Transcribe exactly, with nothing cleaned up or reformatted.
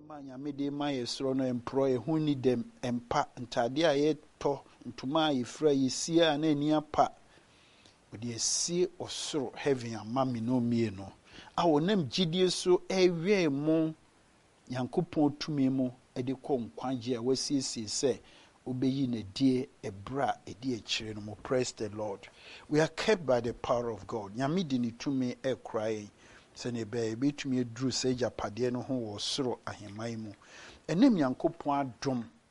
nneɛma nyame de ma yɛ soro no empro ɛho ni dem empa ntade a yɛtɔ ntoma a yɛfira yɛsie a na ani apa wɔde asie ɔsoro heaven ama me no mmienu a wɔnam gyidie so ɛwɛn mu Nyankopɔn tumi mu ɛde kɔ nkwagye a wasiesie sɛ obɛyi na die ɛbra ɛde akyire no mo. Praise the Lord. We are kept by the power of God. Nyame di ne tumi ɛkora yɛn sɛ ne bɛyɛ bɛtumi aduru sɛ agyapadeɛ no ho wɔ soro ahemman mu. Ɛnam Nyankopɔn adom